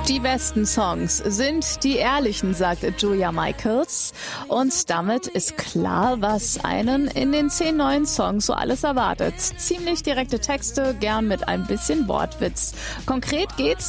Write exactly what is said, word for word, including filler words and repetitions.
Die besten Songs sind die ehrlichen, sagt Julia Michaels. Und damit ist klar, was einen in den zehn neuen Songs so alles erwartet. Ziemlich direkte Texte, gern mit ein bisschen Wortwitz. Konkret geht's